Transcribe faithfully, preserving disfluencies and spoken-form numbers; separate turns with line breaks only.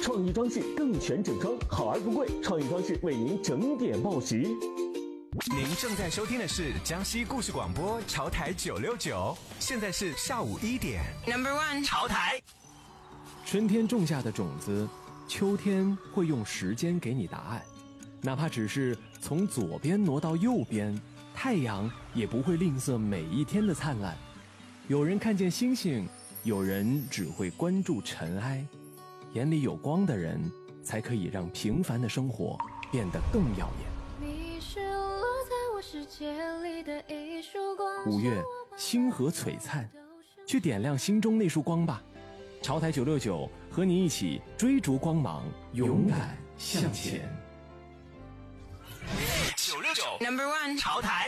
创意装饰更全整装，好而不贵，创意装饰为您整点报时。
您正在收听的是江西故事广播潮台九六九，现在是下午一点。Number one 潮台。
春天种下的种子，秋天会用时间给你答案，哪怕只是从左边挪到右边，太阳也不会吝啬每一天的灿烂。有人看见星星，有人只会关注尘埃。眼里有光的人，才可以让平凡的生活变得更耀眼。
你是落在我世界里的一束光。
五月，星河璀璨，去点亮心中那束光吧。潮台九六九和你一起追逐光芒，勇敢向前。
九六九 Number one 潮台。